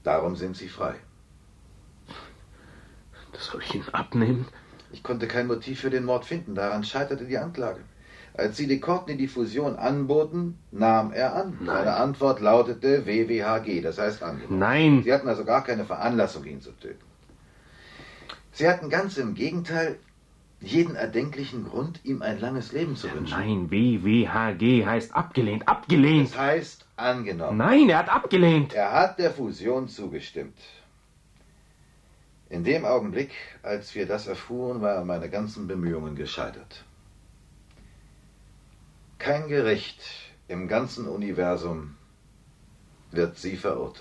Darum sind Sie frei. Das soll ich Ihnen abnehmen? Ich konnte kein Motiv für den Mord finden. Daran scheiterte die Anklage. Als Sie de Courtney die Fusion anboten, nahm er an. Nein. Seine Antwort lautete WWHG, das heißt angenommen. Nein. Sie hatten also gar keine Veranlassung, ihn zu töten. Sie hatten ganz im Gegenteil jeden erdenklichen Grund, ihm ein langes Leben zu wünschen. Nein, WWHG heißt abgelehnt. Abgelehnt. Das heißt angenommen. Nein, er hat abgelehnt. Er hat der Fusion zugestimmt. In dem Augenblick, als wir das erfuhren, waren meine ganzen Bemühungen gescheitert. Kein Gericht im ganzen Universum wird Sie verurteilen.